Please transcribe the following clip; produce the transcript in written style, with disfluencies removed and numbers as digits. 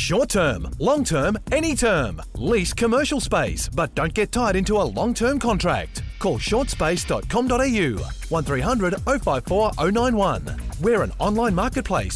Short term, long term, any term. Lease commercial space, but don't get tied into a long-term contract. Call shortspace.com.au 1300 054 091. We're an online marketplace